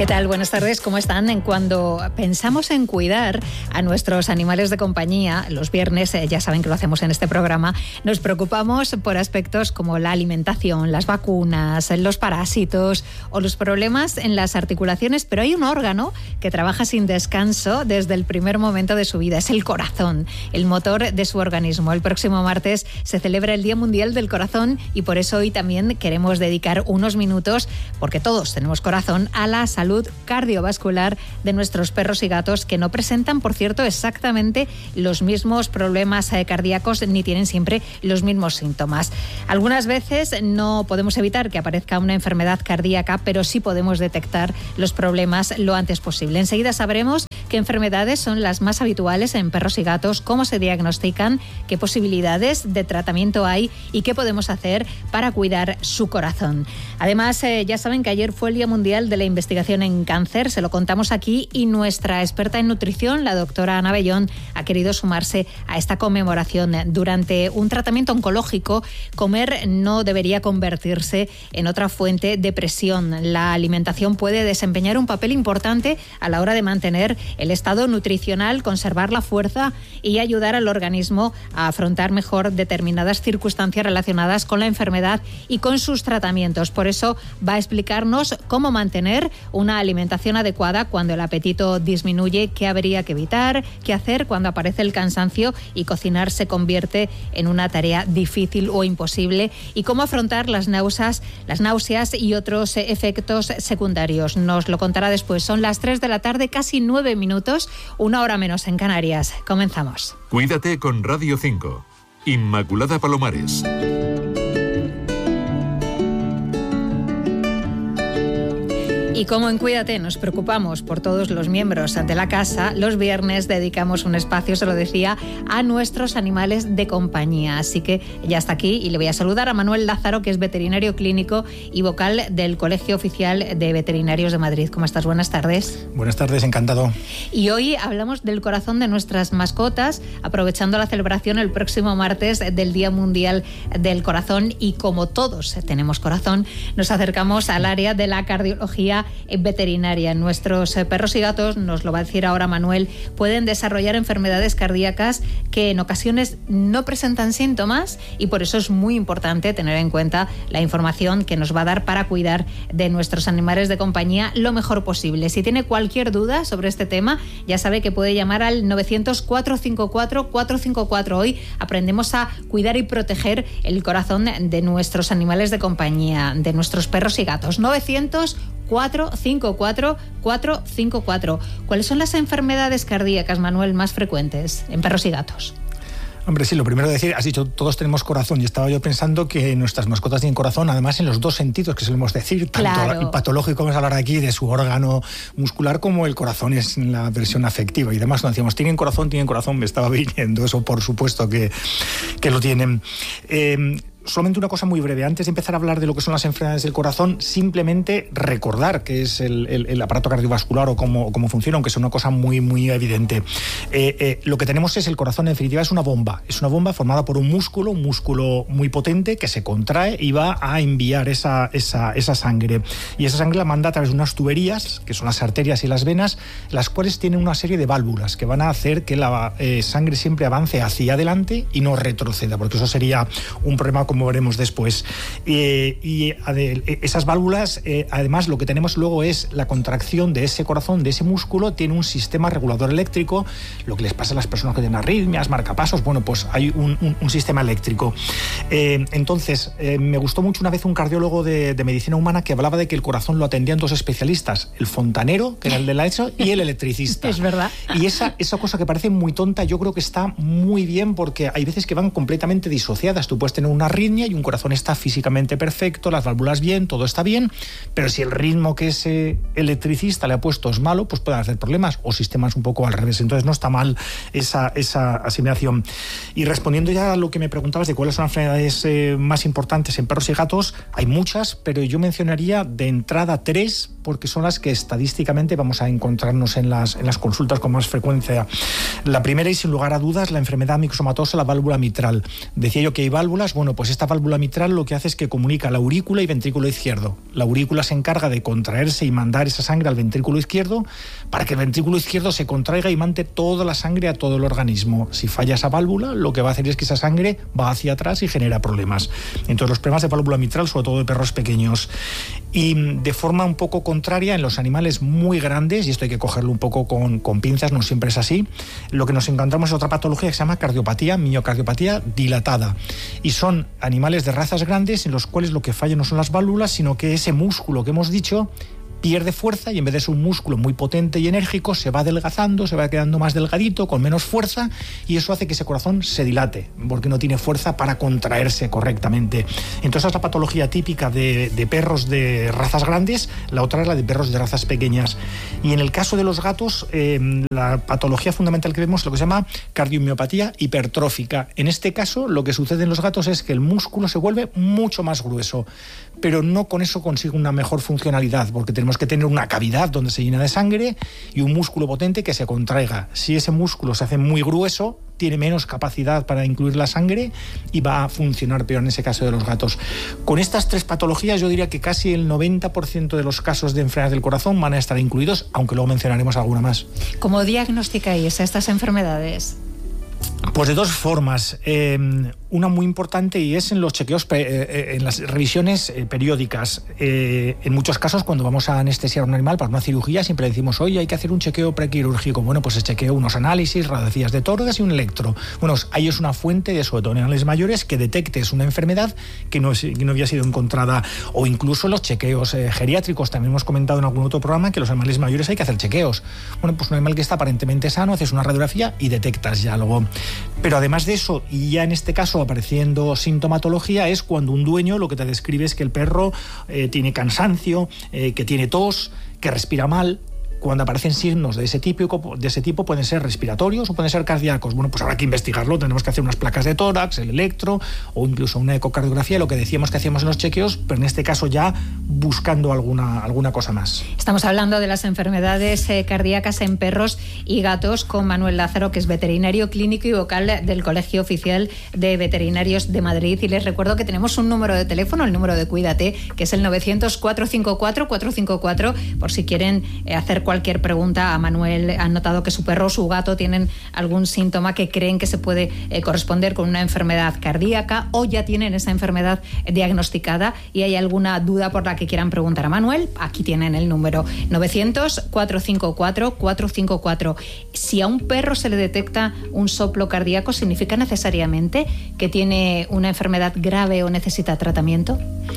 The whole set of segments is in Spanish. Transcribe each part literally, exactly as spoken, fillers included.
¿Qué tal? Buenas tardes, ¿cómo están? Cuando pensamos en cuidar a nuestros animales de compañía, los viernes, eh, ya saben que lo hacemos en este programa, nos preocupamos por aspectos como la alimentación, las vacunas, los parásitos o los problemas en las articulaciones, pero hay un órgano que trabaja sin descanso desde el primer momento de su vida, es el corazón, el motor de su organismo. El próximo martes se celebra el Día Mundial del Corazón y por eso hoy también queremos dedicar unos minutos, porque todos tenemos corazón, a la salud cardiovascular de nuestros perros y gatos, que no presentan, por cierto, exactamente los mismos problemas eh, cardíacos ni tienen siempre los mismos síntomas. Algunas veces no podemos evitar que aparezca una enfermedad cardíaca, pero sí podemos detectar los problemas lo antes posible. Enseguida sabremos qué enfermedades son las más habituales en perros y gatos, cómo se diagnostican, qué posibilidades de tratamiento hay y qué podemos hacer para cuidar su corazón. Además, eh, ya saben que ayer fue el Día Mundial de la Investigación en Cáncer, se lo contamos aquí, y nuestra experta en nutrición, la doctora Ana Bellón, ha querido sumarse a esta conmemoración. Durante un tratamiento oncológico, comer no debería convertirse en otra fuente de presión. La alimentación puede desempeñar un papel importante a la hora de mantener el estado nutricional, conservar la fuerza y ayudar al organismo a afrontar mejor determinadas circunstancias relacionadas con la enfermedad y con sus tratamientos. Por eso va a explicarnos cómo mantener una alimentación adecuada cuando el apetito disminuye, qué habría que evitar, qué hacer cuando aparece el cansancio y cocinar se convierte en una tarea difícil o imposible, y cómo afrontar las náuseas, las náuseas y otros efectos secundarios. Nos lo contará después. Son las tres de la tarde, casi nueve minutos, una hora menos en Canarias. Comenzamos. Cuídate con Radio cinco. Inmaculada Palomares. Y como en Cuídate nos preocupamos por todos los miembros de la casa, los viernes dedicamos un espacio, se lo decía, a nuestros animales de compañía. Así que ya está aquí y le voy a saludar a Manuel Lázaro, que es veterinario clínico y vocal del Colegio Oficial de Veterinarios de Madrid. ¿Cómo estás? Buenas tardes. Buenas tardes, encantado. Y hoy hablamos del corazón de nuestras mascotas, aprovechando la celebración el próximo martes del Día Mundial del Corazón. Y como todos tenemos corazón, nos acercamos al área de la cardiología veterinaria. Nuestros perros y gatos, nos lo va a decir ahora Manuel, pueden desarrollar enfermedades cardíacas que en ocasiones no presentan síntomas, y por eso es muy importante tener en cuenta la información que nos va a dar para cuidar de nuestros animales de compañía lo mejor posible. Si tiene cualquier duda sobre este tema, ya sabe que puede llamar al novecientos, cuatrocientos cincuenta y cuatro, cuatrocientos cincuenta y cuatro. Hoy aprendemos a cuidar y proteger el corazón de nuestros animales de compañía, de nuestros perros y gatos. novecientos, cuatrocientos cincuenta y cuatro, cuatrocientos cincuenta y cuatro. ¿Cuáles son las enfermedades cardíacas, Manuel, más frecuentes en perros y gatos? Hombre, sí, lo primero de decir, has dicho, todos tenemos corazón, y estaba yo pensando que nuestras mascotas tienen corazón, además en los dos sentidos que solemos decir, tanto claro. El patológico, vamos a hablar aquí de su órgano muscular, como el corazón es la versión afectiva. Y además cuando decíamos, tienen corazón, tienen corazón, me estaba viniendo eso, por supuesto que, que lo tienen. Eh, Solamente una cosa muy breve, antes de empezar a hablar de lo que son las enfermedades del corazón, simplemente recordar qué es el, el, el aparato cardiovascular o cómo, cómo funciona, aunque sea una cosa muy, muy evidente. Eh, eh, lo que tenemos es el corazón, en definitiva, es una bomba. Es una bomba formada por un músculo, un músculo muy potente que se contrae y va a enviar esa, esa, esa sangre. Y esa sangre la manda a través de unas tuberías, que son las arterias y las venas, las cuales tienen una serie de válvulas que van a hacer que la eh, sangre siempre avance hacia adelante y no retroceda, porque eso sería un problema, como veremos después. Eh, y eh, esas válvulas, eh, además, lo que tenemos luego es la contracción de ese corazón, de ese músculo, tiene un sistema regulador eléctrico, lo que les pasa a las personas que tienen arritmias, marcapasos, bueno, pues hay un, un, un sistema eléctrico. Eh, entonces, eh, me gustó mucho una vez un cardiólogo de, de medicina humana que hablaba de que el corazón lo atendían dos especialistas, el fontanero, que era el de la ESO, y el electricista. Es verdad. Y esa, esa cosa que parece muy tonta, yo creo que está muy bien, porque hay veces que van completamente disociadas. Tú puedes tener una arritmia y un corazón está físicamente perfecto, las válvulas bien, todo está bien, pero si el ritmo que ese electricista le ha puesto es malo, pues pueden hacer problemas, o sistemas un poco al revés. Entonces no está mal esa, esa asimilación. Y respondiendo ya a lo que me preguntabas de cuáles son las enfermedades eh, más importantes en perros y gatos, hay muchas, pero yo mencionaría de entrada tres, porque son las que estadísticamente vamos a encontrarnos en las, en las consultas con más frecuencia. La primera, y sin lugar a dudas, la enfermedad mixomatosa, la válvula mitral. Decía yo que hay válvulas, bueno, pues esta válvula mitral lo que hace es que comunica la aurícula y ventrículo izquierdo. La aurícula se encarga de contraerse y mandar esa sangre al ventrículo izquierdo para que el ventrículo izquierdo se contraiga y mande toda la sangre a todo el organismo. Si falla esa válvula, lo que va a hacer es que esa sangre va hacia atrás y genera problemas. Entonces, los problemas de válvula mitral, sobre todo de perros pequeños. Y de forma un poco contraria, en los animales muy grandes, y esto hay que cogerlo un poco con, con pinzas, no siempre es así, lo que nos encontramos es otra patología que se llama cardiopatía, miocardiopatía dilatada. Y son animales de razas grandes en los cuales lo que falla no son las válvulas, sino que ese músculo que hemos dicho pierde fuerza y en vez de ser un músculo muy potente y enérgico se va adelgazando, se va quedando más delgadito, con menos fuerza, y eso hace que ese corazón se dilate porque no tiene fuerza para contraerse correctamente. Entonces es la patología típica de, de perros de razas grandes, la otra es la de perros de razas pequeñas. Y en el caso de los gatos, eh, la patología fundamental que vemos es lo que se llama cardiomiopatía hipertrófica. En este caso lo que sucede en los gatos es que el músculo se vuelve mucho más grueso, pero no con eso consigue una mejor funcionalidad, porque tenemos que tener una cavidad donde se llena de sangre y un músculo potente que se contraiga. Si ese músculo se hace muy grueso, tiene menos capacidad para incluir la sangre y va a funcionar peor en ese caso de los gatos. Con estas tres patologías yo diría que casi el noventa por ciento de los casos de enfermedades del corazón van a estar incluidos, aunque luego mencionaremos alguna más. ¿Cómo diagnosticáis estas enfermedades? Pues de dos formas. Eh, una muy importante y es en los chequeos, eh, en las revisiones eh, periódicas. Eh, en muchos casos, cuando vamos a anestesiar a un animal para una cirugía, siempre decimos, oye, hay que hacer un chequeo prequirúrgico. Bueno, pues se chequea unos análisis, radiografías de tórax y un electro. Bueno, ahí es una fuente de, sobre todo en animales mayores, que detectes una enfermedad que no, es, que no había sido encontrada. O incluso los chequeos eh, geriátricos. También hemos comentado en algún otro programa que los animales mayores hay que hacer chequeos. Bueno, pues un animal que está aparentemente sano, haces una radiografía y detectas ya algo. Pero además de eso, y ya en este caso apareciendo sintomatología, es cuando un dueño lo que te describe es que el perro eh, tiene cansancio, eh, que tiene tos, que respira mal. Cuando aparecen signos de ese tipo, de ese tipo pueden ser respiratorios o pueden ser cardíacos. Bueno, pues habrá que investigarlo, tenemos que hacer unas placas de tórax, el electro o incluso una ecocardiografía, lo que decíamos que hacíamos en los chequeos, pero en este caso ya buscando alguna, alguna cosa más. Estamos hablando de las enfermedades eh, cardíacas en perros y gatos con Manuel Lázaro, que es veterinario clínico y vocal del Colegio Oficial de Veterinarios de Madrid. Y les recuerdo que tenemos un número de teléfono, el número de Cuídate, que es el novecientos, cuatrocientos cincuenta y cuatro, cuatrocientos cincuenta y cuatro, por si quieren eh, hacer cualquier cualquier pregunta a Manuel. Han notado que su perro o su gato tienen algún síntoma que creen que se puede eh, corresponder con una enfermedad cardíaca o ya tienen esa enfermedad diagnosticada y hay alguna duda por la que quieran preguntar a Manuel. Aquí tienen el número novecientos, cuatrocientos cincuenta y cuatro, cuatrocientos cincuenta y cuatro. Si a un perro se le detecta un soplo cardíaco, ¿significa necesariamente que tiene una enfermedad grave o necesita tratamiento?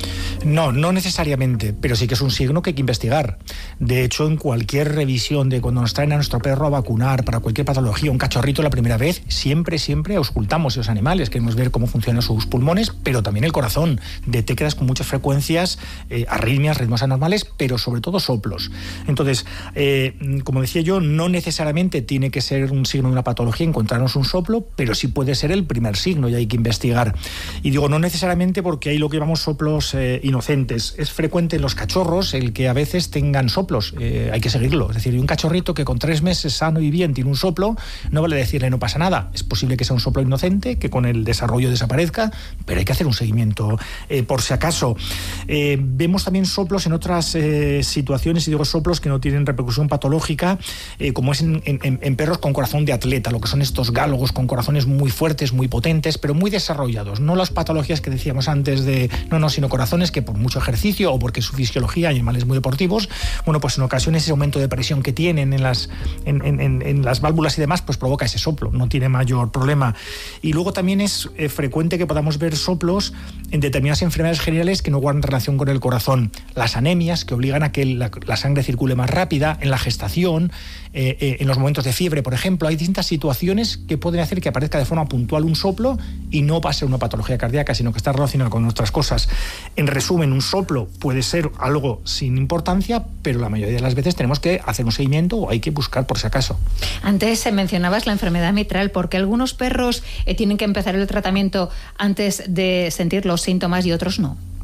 No, no necesariamente, pero sí que es un signo que hay que investigar. De hecho, en cualquier revisión de cuando nos traen a nuestro perro a vacunar para cualquier patología, un cachorrito la primera vez, siempre, siempre auscultamos esos animales. Queremos ver cómo funcionan sus pulmones, pero también el corazón. Detectas con muchas frecuencias eh, arritmias, ritmos anormales, pero sobre todo soplos. Entonces, eh, como decía yo, no necesariamente tiene que ser un signo de una patología encontrarnos un soplo, pero sí puede ser el primer signo y hay que investigar. Y digo, no necesariamente porque hay lo que llamamos soplos eh, inocentes. Es frecuente en los cachorros el que a veces tengan soplos. Eh, hay que seguirlo. Es decir, un cachorrito que con tres meses sano y bien tiene un soplo, no vale decirle no pasa nada. Es posible que sea un soplo inocente, que con el desarrollo desaparezca, pero hay que hacer un seguimiento eh, por si acaso. Eh, vemos también soplos en otras eh, situaciones, y digo soplos que no tienen repercusión patológica, eh, como es en, en, en perros con corazón de atleta, lo que son estos gálogos con corazones muy fuertes, muy potentes, pero muy desarrollados. No las patologías que decíamos antes de, no, no, sino corazones que por mucho ejercicio o porque su fisiología, hay animales muy deportivos, bueno, pues en ocasiones ese aumento de presión que tienen en las, en, en, en las válvulas y demás, pues provoca ese soplo, no tiene mayor problema. Y luego también es eh, frecuente que podamos ver soplos en determinadas enfermedades generales que no guardan relación con el corazón. Las anemias, que obligan a que la, la sangre circule más rápida, en la gestación, eh, eh, en los momentos de fiebre, por ejemplo. Hay distintas situaciones que pueden hacer que aparezca de forma puntual un soplo y no va a ser una patología cardíaca, sino que está relacionado con otras cosas. En resumen, un soplo puede ser algo sin importancia, pero la mayoría de las veces tenemos que hacer un seguimiento o hay que buscar por si acaso. Antes mencionabas la enfermedad mitral. ¿Por qué algunos perros eh, tienen que empezar el tratamiento antes de sentir los síntomas y otros no?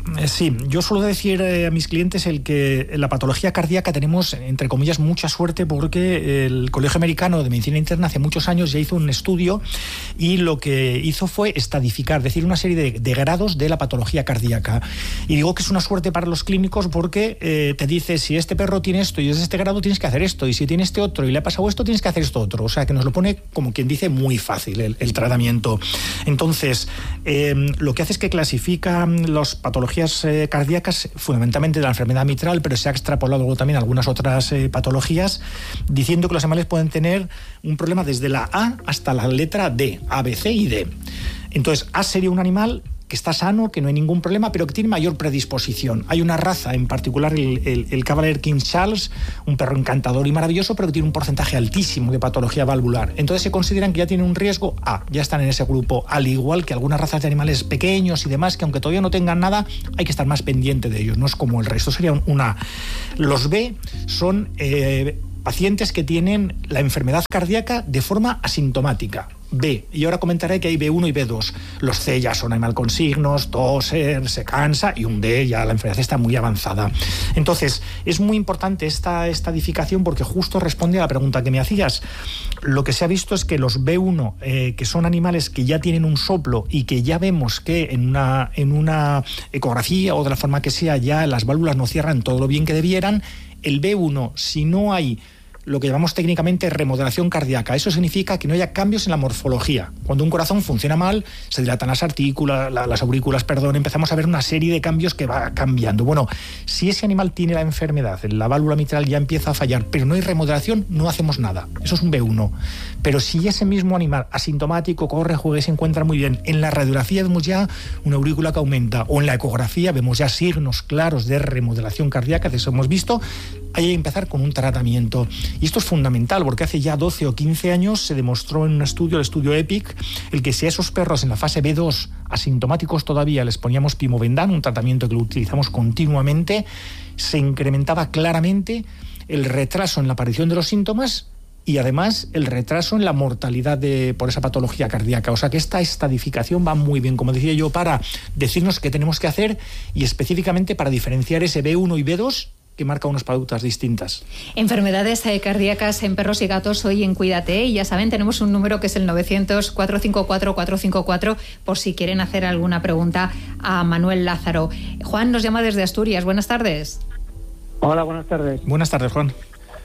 Sí, yo suelo decir a mis clientes el que en la patología cardíaca tenemos, entre comillas, mucha suerte, porque el Colegio Americano de Medicina Interna hace muchos años ya hizo un estudio y lo que hizo fue estadificar, es decir, una serie de, de grados de la patología cardíaca. Y digo que es una suerte para los clínicos porque eh, te dice, si este perro tiene esto y es de este grado, tienes que hacer esto, y si tiene este otro y le ha pasado esto, tienes que hacer esto otro. O sea, que nos lo pone, como quien dice, muy fácil el, el tratamiento. Entonces, eh, lo que hace es que clasifica las patologías Eh, cardíacas, fundamentalmente de la enfermedad mitral, pero se ha extrapolado luego también algunas otras eh, patologías, diciendo que los animales pueden tener un problema desde la A hasta la letra D, A, B, C y D. Entonces, A sería un animal que está sano, que no hay ningún problema, pero que tiene mayor predisposición. Hay una raza, en particular el, el, el Cavalier King Charles, un perro encantador y maravilloso, pero que tiene un porcentaje altísimo de patología valvular. Entonces se consideran que ya tienen un riesgo A, ya están en ese grupo, al igual que algunas razas de animales pequeños y demás, que aunque todavía no tengan nada, hay que estar más pendiente de ellos, no es como el resto. Sería una. Los B son eh, pacientes que tienen la enfermedad cardíaca de forma asintomática. B, y ahora comentaré que hay B uno y B dos. Los C ya son animal con signos, toser, se cansa, y un D ya la enfermedad está muy avanzada. Entonces, es muy importante esta estadificación porque justo responde a la pregunta que me hacías. Lo que se ha visto es que los B uno, eh, que son animales que ya tienen un soplo y que ya vemos que en una, en una ecografía o de la forma que sea ya las válvulas no cierran todo lo bien que debieran, el B uno, si no hay lo que llamamos técnicamente remodelación cardíaca. Eso significa que no haya cambios en la morfología. Cuando un corazón funciona mal, se dilatan las artículas, la, las aurículas, perdón, empezamos a ver una serie de cambios que va cambiando. Bueno, si ese animal tiene la enfermedad, la válvula mitral ya empieza a fallar, pero no hay remodelación, no hacemos nada. Eso es un B uno. Pero si ese mismo animal asintomático corre, juega y se encuentra muy bien, en la radiografía vemos ya una aurícula que aumenta, o en la ecografía vemos ya signos claros de remodelación cardíaca, de eso hemos visto, hay que empezar con un tratamiento. Y esto es fundamental porque hace ya doce o quince años se demostró en un estudio, el estudio EPIC, el que si a esos perros en la fase B dos, asintomáticos todavía, les poníamos pimovendan, un tratamiento que lo utilizamos continuamente, se incrementaba claramente el retraso en la aparición de los síntomas y además el retraso en la mortalidad de, por esa patología cardíaca. O sea que esta estadificación va muy bien, como decía yo, para decirnos qué tenemos que hacer y específicamente para diferenciar ese B uno y B dos que marca unas pautas distintas. Enfermedades eh, cardíacas en perros y gatos hoy en Cuídate, y ya saben, tenemos un número que es el novecientos, cuatrocientos cincuenta y cuatro, cuatrocientos cincuenta y cuatro por si quieren hacer alguna pregunta a Manuel Lázaro. Juan nos llama desde Asturias. Buenas tardes. Hola, buenas tardes. Buenas tardes, Juan.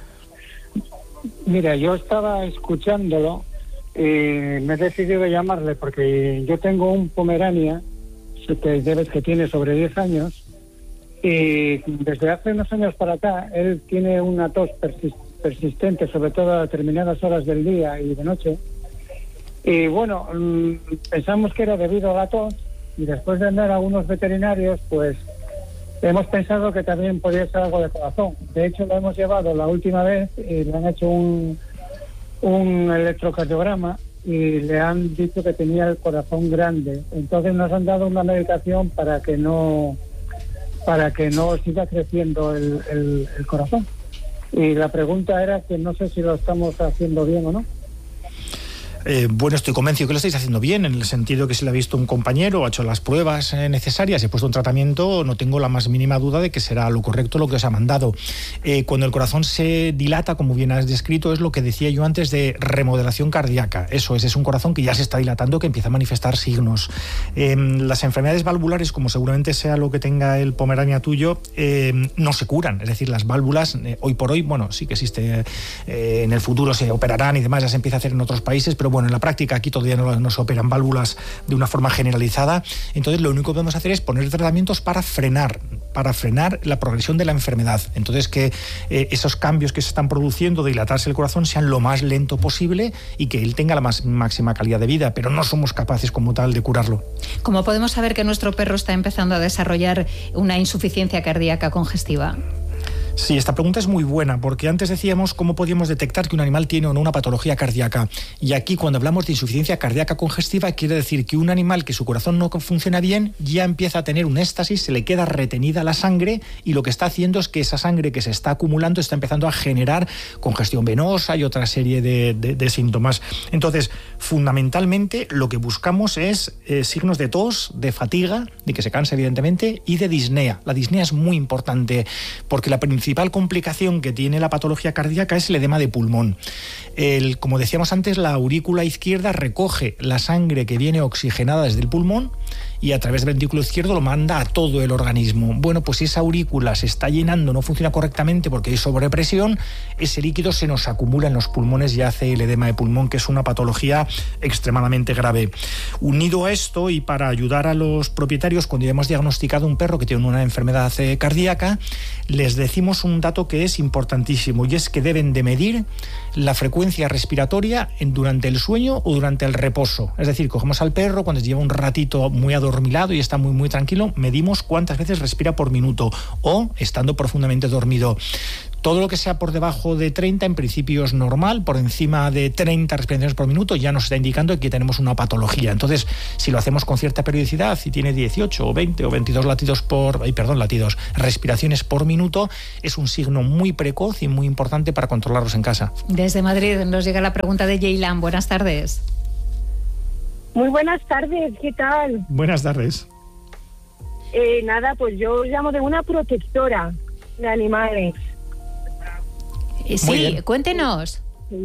Mira, yo estaba escuchándolo y me he decidido llamarle porque yo tengo un Pomerania que debes que tiene sobre diez años. Y desde hace unos años para acá, él tiene una tos persistente, sobre todo a determinadas horas del día y de noche. Y bueno, pensamos que era debido a la tos, y después de andar a algunos veterinarios, pues hemos pensado que también podría ser algo de corazón. De hecho, lo hemos llevado la última vez y le han hecho un, un electrocardiograma y le han dicho que tenía el corazón grande. Entonces nos han dado una medicación para que no... para que no siga creciendo el, el, el corazón. Y la pregunta era que no sé si lo estamos haciendo bien o no. Eh, bueno, estoy convencido que lo estáis haciendo bien, en el sentido que si le ha visto un compañero, ha hecho las pruebas eh, necesarias y ha puesto un tratamiento, no tengo la más mínima duda de que será lo correcto lo que os ha mandado. Eh, cuando el corazón se dilata, como bien has descrito, es lo que decía yo antes de remodelación cardíaca. Eso es, es un corazón que ya se está dilatando, que empieza a manifestar signos. Eh, las enfermedades valvulares, como seguramente sea lo que tenga el Pomerania tuyo, eh, no se curan. Es decir, las válvulas, eh, hoy por hoy, bueno, sí que existe, eh, en el futuro se operarán y demás, ya se empieza a hacer en otros países, pero bueno, en la práctica aquí todavía no, no se operan válvulas de una forma generalizada. Entonces lo único que podemos hacer es poner tratamientos para frenar, para frenar la progresión de la enfermedad. Entonces que eh, esos cambios que se están produciendo de dilatarse el corazón sean lo más lento posible y que él tenga la más, máxima calidad de vida, pero no somos capaces como tal de curarlo. ¿Cómo podemos saber que nuestro perro está empezando a desarrollar una insuficiencia cardíaca congestiva? Sí, esta pregunta es muy buena, porque antes decíamos cómo podíamos detectar que un animal tiene o no una patología cardíaca. Y aquí, cuando hablamos de insuficiencia cardíaca congestiva, quiere decir que un animal que su corazón no funciona bien ya empieza a tener un éxtasis, se le queda retenida la sangre y lo que está haciendo es que esa sangre que se está acumulando está empezando a generar congestión venosa y otra serie de, de, de síntomas. Entonces, fundamentalmente, lo que buscamos es eh, signos de tos, de fatiga, de que se cansa evidentemente, y de disnea. La disnea es muy importante porque la principal La principal complicación que tiene la patología cardíaca es el edema de pulmón. El, como decíamos antes, la aurícula izquierda recoge la sangre que viene oxigenada desde el pulmón y a través del ventrículo izquierdo lo manda a todo el organismo. Bueno, pues si esa aurícula se está llenando, no funciona correctamente porque hay sobrepresión, ese líquido se nos acumula en los pulmones y hace el edema de pulmón, que es una patología extremadamente grave. Unido a esto, y para ayudar a los propietarios cuando ya hemos diagnosticado un perro que tiene una enfermedad cardíaca, les decimos un dato que es importantísimo, y es que deben de medir la frecuencia respiratoria en, durante el sueño o durante el reposo. Es decir, cogemos al perro cuando lleva un ratito muy adormilado y está muy muy tranquilo, medimos cuántas veces respira por minuto, o estando profundamente dormido. Todo lo que sea por debajo de treinta en principio es normal, por encima de treinta respiraciones por minuto ya nos está indicando que tenemos una patología. Entonces, si lo hacemos con cierta periodicidad y tiene dieciocho o veinte o veintidós latidos por, ay, perdón, latidos, respiraciones por minuto, es un signo muy precoz y muy importante para controlarlos en casa. Desde Madrid nos llega la pregunta de Yeilan. Buenas tardes. Muy buenas tardes, ¿qué tal? Buenas tardes. Eh, nada, pues yo llamo de una protectora de animales. Sí, cuéntenos.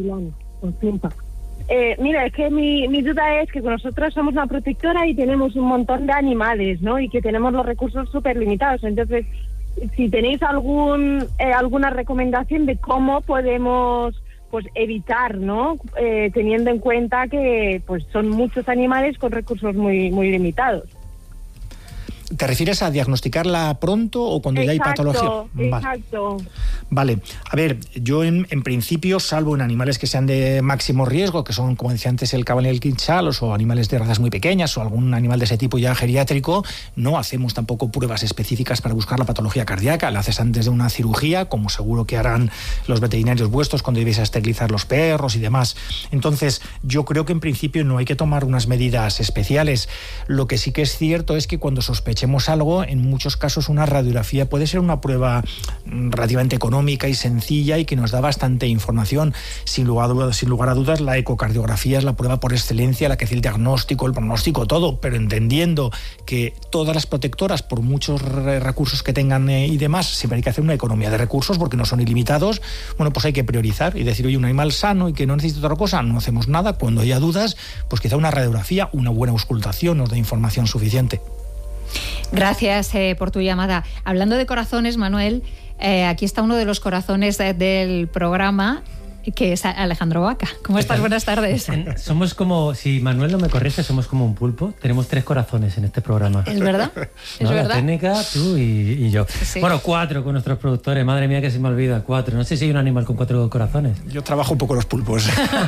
Eh, mira, es que mi, mi duda es que nosotros somos una protectora y tenemos un montón de animales, ¿no? Y que tenemos los recursos súper limitados. Entonces, si tenéis algún eh, alguna recomendación de cómo podemos pues evitar, ¿no? Eh, teniendo en cuenta que pues son muchos animales con recursos muy muy limitados. ¿Te refieres a diagnosticarla pronto o cuando exacto, ya hay patología? Vale. Exacto. Vale, a ver, yo en, en principio, salvo en animales que sean de máximo riesgo, que son, como decía antes, el caballo y el quinchalos, o animales de razas muy pequeñas, o algún animal de ese tipo ya geriátrico, no hacemos tampoco pruebas específicas para buscar la patología cardíaca. La haces antes de una cirugía, como seguro que harán los veterinarios vuestros cuando llevéis a esterilizar los perros y demás. Entonces, yo creo que en principio no hay que tomar unas medidas especiales. Lo que sí que es cierto es que cuando sospechamos algo, en muchos casos una radiografía puede ser una prueba relativamente económica y sencilla y que nos da bastante información. Sin lugar a dudas, sin lugar a dudas, la ecocardiografía es la prueba por excelencia, la que hace el diagnóstico, el pronóstico, todo, pero entendiendo que todas las protectoras, por muchos recursos que tengan eh, y demás, siempre hay que hacer una economía de recursos porque no son ilimitados. Bueno, pues hay que priorizar y decir, oye, un animal sano y que no necesita otra cosa, no hacemos nada. Cuando haya dudas, pues quizá una radiografía, una buena auscultación nos da información suficiente. Gracias eh, por tu llamada. Hablando de corazones, Manuel, eh, aquí está uno de los corazones de, del programa, que es Alejandro Vaca. ¿Cómo estás? Buenas tardes. Somos como, si Manuel no me corrige, somos como un pulpo. Tenemos tres corazones en este programa. ¿Es verdad? ¿Es ¿No? verdad? La técnica, tú y, y yo. Sí. Bueno, cuatro con nuestros productores. Madre mía, que se me olvida. Cuatro. No sé si hay un animal con cuatro corazones. Yo trabajo un poco los pulpos.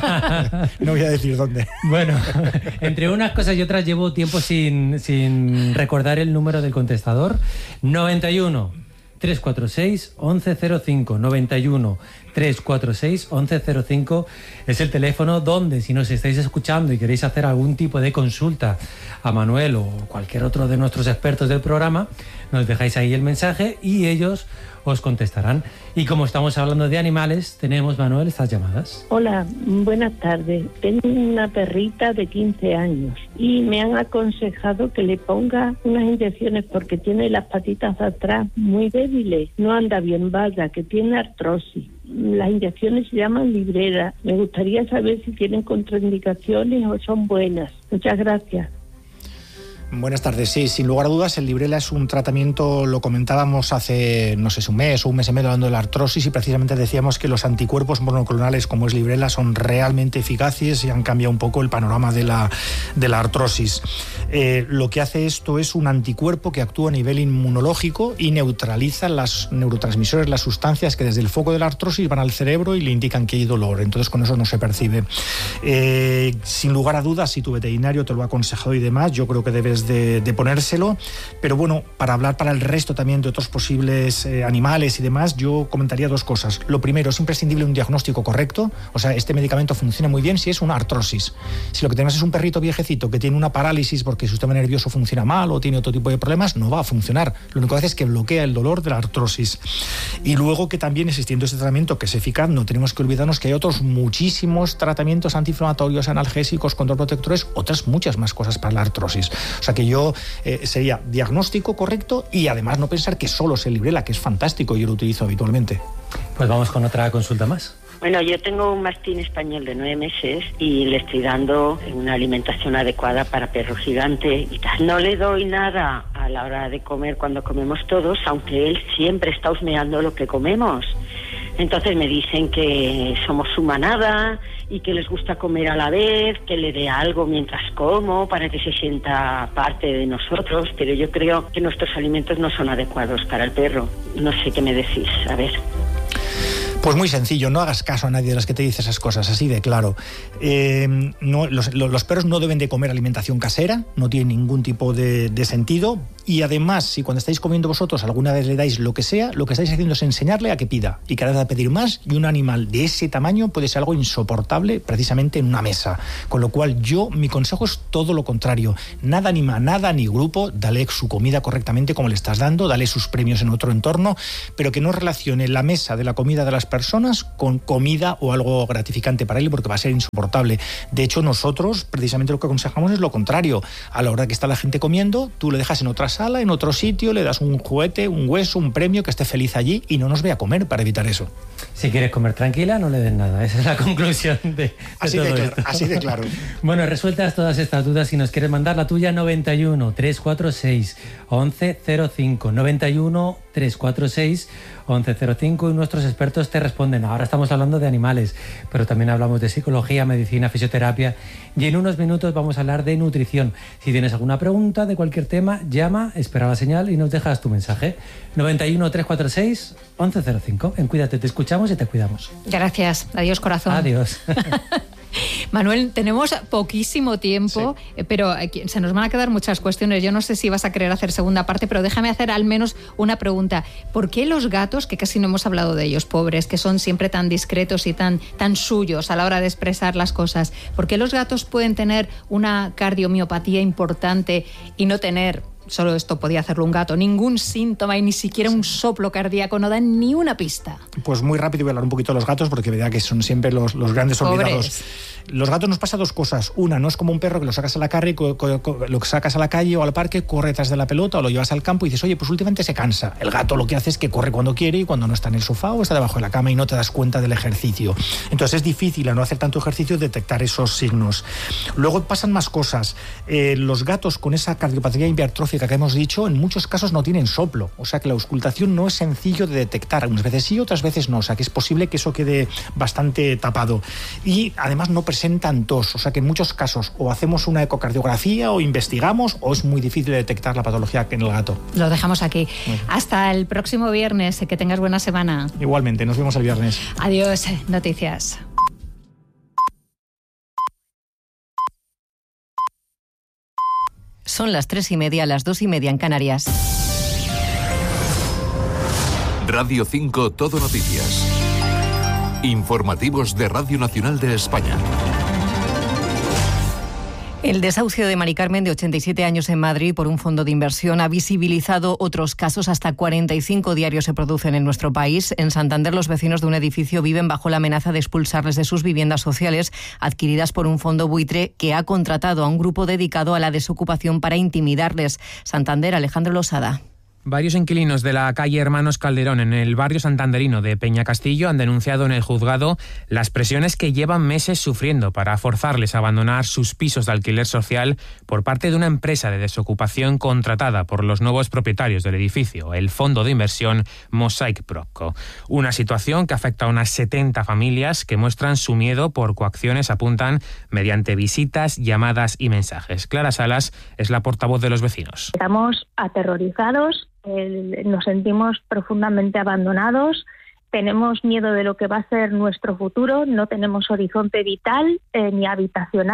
No voy a decir dónde. Bueno, entre unas cosas y otras llevo tiempo sin, sin recordar el número del contestador. noventa y uno, trescientos cuarenta y seis, once cero cinco. noventa y uno, trescientos cuarenta y seis, once cero cinco es el teléfono donde, si nos estáis escuchando y queréis hacer algún tipo de consulta a Manuel o cualquier otro de nuestros expertos del programa, nos dejáis ahí el mensaje y ellos os contestarán. Y como estamos hablando de animales, tenemos, Manuel, estas llamadas. Hola, buenas tardes. Tengo una perrita de quince años y me han aconsejado que le ponga unas inyecciones porque tiene las patitas de atrás muy débiles, no anda bien, vaya, que tiene artrosis. Las inyecciones se llaman Librela. Me gustaría saber si tienen contraindicaciones o son buenas. Muchas gracias. Buenas tardes. Sí, sin lugar a dudas, el Librela es un tratamiento, lo comentábamos hace, no sé si un mes o un mes y medio hablando de la artrosis, y precisamente decíamos que los anticuerpos monoclonales como es Librela son realmente eficaces y han cambiado un poco el panorama de la, de la artrosis. Eh, lo que hace esto es un anticuerpo que actúa a nivel inmunológico y neutraliza las neurotransmisores, las sustancias que desde el foco de la artrosis van al cerebro y le indican que hay dolor. Entonces con eso no se percibe. Eh, sin lugar a dudas, si tu veterinario te lo ha aconsejado y demás, yo creo que debes antes de, de ponérselo. Pero bueno, para hablar para el resto también de otros posibles eh, animales y demás, yo comentaría dos cosas. Lo primero, es imprescindible un diagnóstico correcto. O sea, este medicamento funciona muy bien si es una artrosis. Si lo que tenemos es un perrito viejecito que tiene una parálisis porque su sistema nervioso funciona mal o tiene otro tipo de problemas, no va a funcionar. Lo único que hace es que bloquea el dolor de la artrosis. Y luego que también, existiendo este tratamiento que es eficaz, no tenemos que olvidarnos que hay otros muchísimos tratamientos antiinflamatorios, analgésicos, controprotectores, otras muchas más cosas para la artrosis. O sea que yo eh, sería diagnóstico correcto y además no pensar que solo es el Librela, que es fantástico y yo lo utilizo habitualmente. Pues vamos con otra consulta más. Bueno, yo tengo un mastín español de nueve meses y le estoy dando una alimentación adecuada para perro gigante y tal. No le doy nada a la hora de comer cuando comemos todos, aunque él siempre está husmeando lo que comemos. Entonces me dicen que somos su manada y que les gusta comer a la vez, que le dé algo mientras como para que se sienta parte de nosotros, pero yo creo que nuestros alimentos no son adecuados para el perro. No sé qué me decís, a ver. Pues muy sencillo, no hagas caso a nadie de los que te dice esas cosas, así de claro. Eh, no, los, los perros no deben de comer alimentación casera, no tiene ningún tipo de, de sentido. Y además, si cuando estáis comiendo vosotros alguna vez le dais lo que sea, lo que estáis haciendo es enseñarle a que pida. Y cada vez va a pedir más, y un animal de ese tamaño puede ser algo insoportable precisamente en una mesa. Con lo cual yo, mi consejo es todo lo contrario. Nada ni manada ni grupo, dale su comida correctamente como le estás dando, dale sus premios en otro entorno, pero que no relacione la mesa de la comida de las personas con comida o algo gratificante para él, porque va a ser insoportable. De hecho, nosotros precisamente lo que aconsejamos es lo contrario. A la hora que está la gente comiendo, tú le dejas en otras sala, en otro sitio, le das un juguete, un hueso, un premio, que esté feliz allí y no nos vea comer para evitar eso. Si quieres comer tranquila, no le des nada. Esa es la conclusión de, de así todo de claro, esto. Así de claro. Bueno, resueltas todas estas dudas, si nos quieres mandar la tuya, noventa y uno, trescientos cuarenta y seis, once cero cinco, noventa y uno, trescientos cuarenta y seis, once cero cinco, y nuestros expertos te responden. Ahora estamos hablando de animales, pero también hablamos de psicología, medicina, fisioterapia, y en unos minutos vamos a hablar de nutrición. Si tienes alguna pregunta de cualquier tema, llama, espera la señal y nos dejas tu mensaje. noventa y uno, trescientos cuarenta y seis, once cero cinco. En Cuídate, te escuchamos y te cuidamos. Gracias. Adiós, corazón. Adiós. Manuel, tenemos poquísimo tiempo, sí. pero se nos van a quedar muchas cuestiones. Yo no sé si vas a querer hacer segunda parte, pero déjame hacer al menos una pregunta. ¿Por qué los gatos, que casi no hemos hablado de ellos, pobres, que son siempre tan discretos y tan, tan suyos a la hora de expresar las cosas, por qué los gatos pueden tener una cardiomiopatía importante y no tener, solo esto podía hacerlo un gato, ningún síntoma y ni siquiera un soplo cardíaco, no dan ni una pista? Pues muy rápido voy a hablar un poquito de los gatos, porque verá que son siempre los, los grandes olvidados. Pobres. Los gatos nos pasa dos cosas. Una, no es como un perro que lo sacas a la calle, co- co- co- lo sacas a la calle o al parque, corre detrás de la pelota o lo llevas al campo y dices, oye, pues últimamente se cansa. El gato lo que hace es que corre cuando quiere y cuando no está en el sofá o está debajo de la cama y no te das cuenta del ejercicio. Entonces es difícil, a no hacer tanto ejercicio, detectar esos signos. Luego pasan más cosas. Eh, los gatos con esa cardiopatía hipertrófica que hemos dicho, en muchos casos no tienen soplo. O sea que la auscultación no es sencillo de detectar. Unas veces sí, otras veces no. O sea que es posible que eso quede bastante tapado. Y además no presentan tos. O sea que en muchos casos o hacemos una ecocardiografía o investigamos o es muy difícil de detectar la patología en el gato. Lo dejamos aquí. Bueno. Hasta el próximo viernes. Que tengas buena semana. Igualmente, nos vemos el viernes. Adiós. Noticias. Son las tres y media, las dos y media en Canarias. Radio cinco Todo Noticias. Informativos de Radio Nacional de España. El desahucio de Mari Carmen, de ochenta y siete años, en Madrid por un fondo de inversión ha visibilizado otros casos. Hasta cuarenta y cinco diarios se producen en nuestro país. En Santander, los vecinos de un edificio viven bajo la amenaza de expulsarles de sus viviendas sociales adquiridas por un fondo buitre que ha contratado a un grupo dedicado a la desocupación para intimidarles. Santander, Alejandro Losada. Varios inquilinos de la calle Hermanos Calderón, en el barrio santanderino de Peñacastillo, han denunciado en el juzgado las presiones que llevan meses sufriendo para forzarles a abandonar sus pisos de alquiler social por parte de una empresa de desocupación contratada por los nuevos propietarios del edificio, el fondo de inversión Mosaic Propco. Una situación que afecta a unas setenta familias que muestran su miedo por coacciones, apuntan, mediante visitas, llamadas y mensajes. Clara Salas es la portavoz de los vecinos. Estamos aterrorizados. Eh, nos sentimos profundamente abandonados, tenemos miedo de lo que va a ser nuestro futuro, no tenemos horizonte vital eh, ni habitacional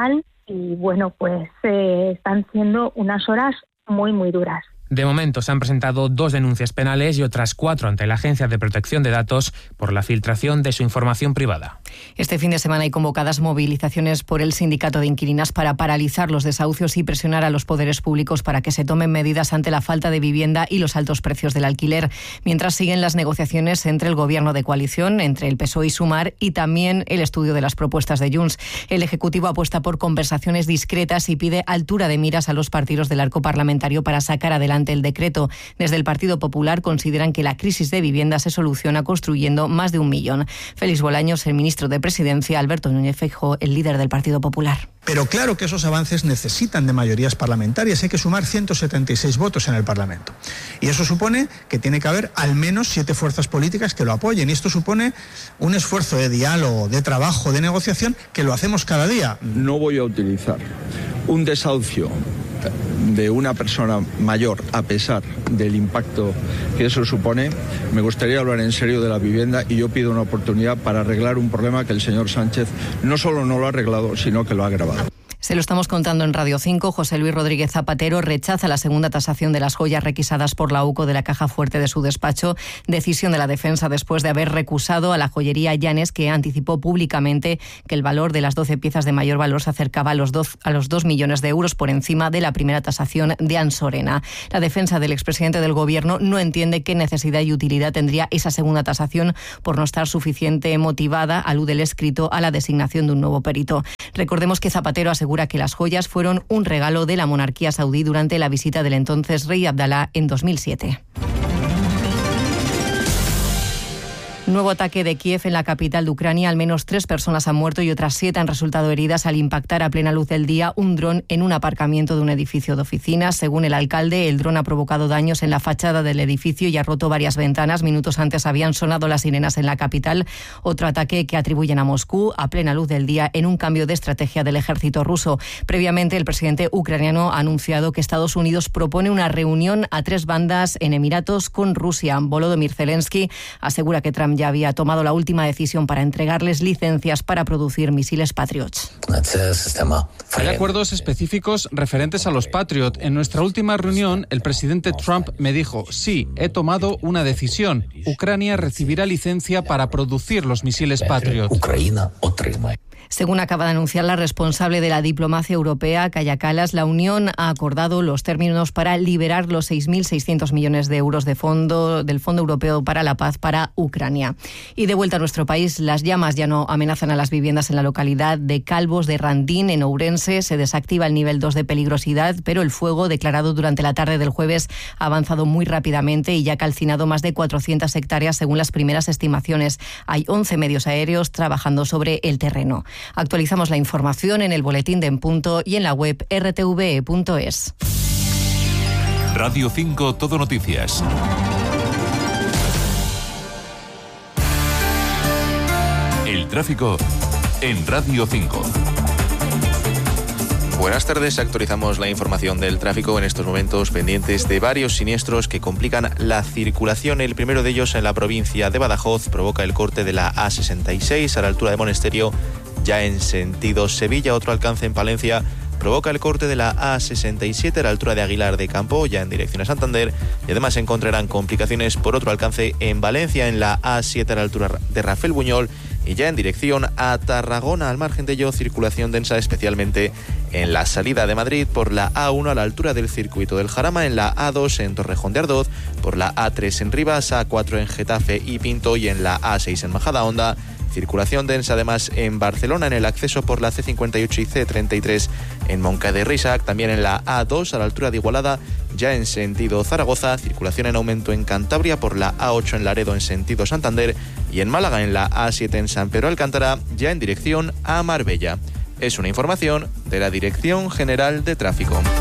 y bueno, pues eh, están siendo unas horas muy, muy duras. De momento se han presentado dos denuncias penales y otras cuatro ante la Agencia de Protección de Datos por la filtración de su información privada. Este fin de semana hay convocadas movilizaciones por el Sindicato de Inquilinas para paralizar los desahucios y presionar a los poderes públicos para que se tomen medidas ante la falta de vivienda y los altos precios del alquiler, mientras siguen las negociaciones entre el Gobierno de coalición, entre el P S O E y Sumar, y también el estudio de las propuestas de Junts. El Ejecutivo apuesta por conversaciones discretas y pide altura de miras a los partidos del arco parlamentario para sacar adelante el decreto. Desde el Partido Popular consideran que la crisis de vivienda se soluciona construyendo más de un millón. Félix Bolaños, el ministro de Presidencia, Alberto Núñez Feijóo, el líder del Partido Popular. Pero claro que esos avances necesitan de mayorías parlamentarias. Hay que sumar ciento setenta y seis votos en el Parlamento. Y eso supone que tiene que haber al menos siete fuerzas políticas que lo apoyen. Y esto supone un esfuerzo de diálogo, de trabajo, de negociación, que lo hacemos cada día. No voy a utilizar un desahucio de una persona mayor, a pesar del impacto que eso supone. Me gustaría hablar en serio de la vivienda y yo pido una oportunidad para arreglar un problema que el señor Sánchez no solo no lo ha arreglado, sino que lo ha agravado. Se lo estamos contando en Radio cinco. José Luis Rodríguez Zapatero rechaza la segunda tasación de las joyas requisadas por la U C O de la caja fuerte de su despacho. Decisión de la defensa después de haber recusado a la joyería Llanes, que anticipó públicamente que el valor de las doce piezas de mayor valor se acercaba a los, dos, a los dos millones de euros por encima de la primera tasación de Ansorena. La defensa del expresidente del Gobierno no entiende qué necesidad y utilidad tendría esa segunda tasación por no estar suficiente motivada, alude el escrito, a la designación de un nuevo perito. Recordemos que Zapatero asegura que las joyas fueron un regalo de la monarquía saudí durante la visita del entonces rey Abdalá en dos mil siete. Nuevo ataque de Kiev en la capital de Ucrania. Al menos tres personas han muerto y otras siete han resultado heridas al impactar a plena luz del día un dron en un aparcamiento de un edificio de oficinas. Según el alcalde, el dron ha provocado daños en la fachada del edificio y ha roto varias ventanas. Minutos antes habían sonado las sirenas en la capital. Otro ataque que atribuyen a Moscú a plena luz del día en un cambio de estrategia del ejército ruso. Previamente, el presidente ucraniano ha anunciado que Estados Unidos propone una reunión a tres bandas en Emiratos con Rusia. Volodymyr Zelensky asegura que Trump ya había tomado la última decisión para entregarles licencias para producir misiles Patriot. Hay acuerdos específicos referentes a los Patriot. En nuestra última reunión, el presidente Trump me dijo, sí, he tomado una decisión. Ucrania recibirá licencia para producir los misiles Patriot. Según acaba de anunciar la responsable de la diplomacia europea, Kaja Kallas, la Unión ha acordado los términos para liberar los seis mil seiscientos millones de euros de fondo del Fondo Europeo para la Paz para Ucrania. Y de vuelta a nuestro país, las llamas ya no amenazan a las viviendas en la localidad de Calvos de Randín, en Ourense. Se desactiva el nivel dos de peligrosidad, pero el fuego declarado durante la tarde del jueves ha avanzado muy rápidamente y ya ha calcinado más de cuatrocientas hectáreas según las primeras estimaciones. Hay once medios aéreos trabajando sobre el terreno. Actualizamos la información en el boletín de En Punto y en la web r t v e punto es. Radio cinco Todo Noticias. El tráfico en Radio cinco. Buenas tardes, actualizamos la información del tráfico en estos momentos pendientes de varios siniestros que complican la circulación. El primero de ellos en la provincia de Badajoz provoca el corte de la A sesenta y seis a la altura de Monesterio, ya en sentido Sevilla. Otro alcance en Palencia provoca el corte de la A sesenta y siete a la altura de Aguilar de Campo, ya en dirección a Santander, y además se encontrarán complicaciones por otro alcance en Valencia, en la A siete a la altura de Rafael Buñol, y ya en dirección a Tarragona. Al margen de ello, circulación densa especialmente en la salida de Madrid por la A uno a la altura del circuito del Jarama, en la A dos en Torrejón de Ardoz, por la A tres en Rivas, A cuatro en Getafe y Pinto, y en la A seis en Majadahonda. Circulación densa además en Barcelona, en el acceso por la C cincuenta y ocho y C treinta y tres en Moncada y Reixac, también en la A dos a la altura de Igualada, ya en sentido Zaragoza. Circulación en aumento en Cantabria por la A ocho en Laredo en sentido Santander, y en Málaga en la A siete en San Pedro Alcántara, ya en dirección a Marbella. Es una información de la Dirección General de Tráfico.